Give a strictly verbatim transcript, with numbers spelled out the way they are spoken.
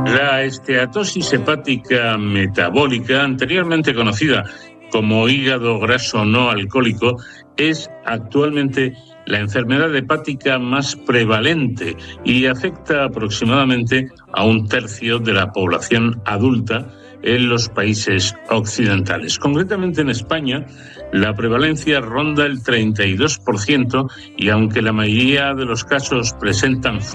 La esteatosis hepática metabólica, anteriormente conocida como hígado graso no alcohólico, es actualmente la enfermedad hepática más prevalente y afecta aproximadamente a un tercio de la población adulta en los países occidentales. Concretamente en España, la prevalencia ronda el treinta y dos por ciento y aunque la mayoría de los casos presentan